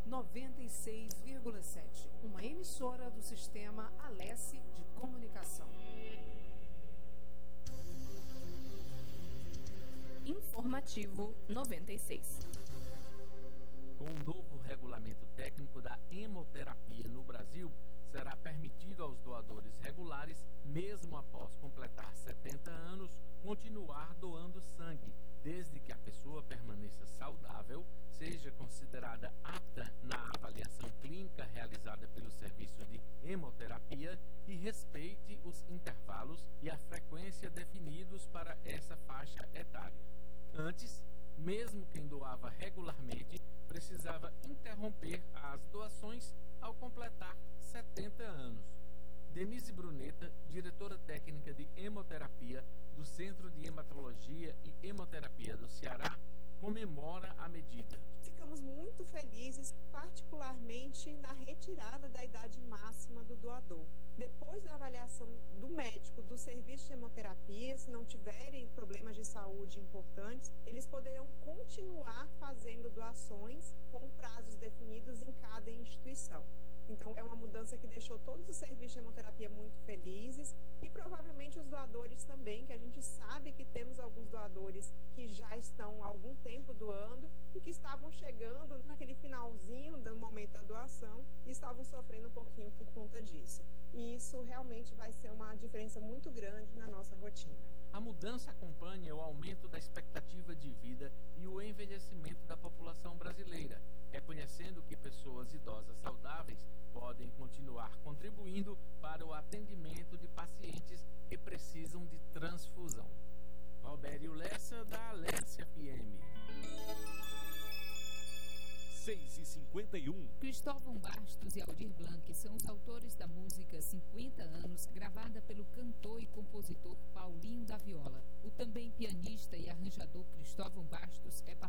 96,7, uma emissora do Sistema Alesse de Comunicação. Informativo 96. Com o novo regulamento técnico da hemoterapia no Brasil, será permitido aos doadores regulares, mesmo após completar 70 anos, continuar doando sangue, desde que a pessoa permaneça saudável, seja considerada apta na avaliação clínica realizada pelo serviço de hemoterapia e respeite os intervalos e a frequência definidos para essa faixa etária. Antes, mesmo quem doava regularmente precisava interromper as doações ao completar 70 anos. Denise Bruneta, diretora técnica de hemoterapia do Centro de Hematologia e Hemoterapia do Ceará, comemora a medida. Ficamos muito felizes, particularmente na retirada da idade máxima do doador. Depois da avaliação do médico do serviço de hemoterapia, se não tiverem problemas de saúde importantes, eles poderão continuar fazendo doações com prazos definidos em cada instituição. Então, é uma mudança que deixou todos os serviços de hemoterapia muito felizes e provavelmente os doadores também, que a gente sabe que temos alguns doadores que já estão há algum tempo doando e que estavam chegando naquele finalzinho do momento da doação e estavam sofrendo um pouquinho por conta disso. E isso realmente vai ser uma diferença muito grande na nossa rotina. A mudança acompanha o aumento da expectativa de vida e o envelhecimento da população brasileira, reconhecendo que pessoas idosas saudáveis podem continuar contribuindo para o atendimento de pacientes que precisam de transfusão. Robério Lessa, da Alesse FM. 6h51. Cristóvão Bastos e Aldir Blanc são os autores da música 50 anos, gravada pelo cantor e compositor Paulinho da Viola. O também pianista e arranjador Cristóvão Bastos é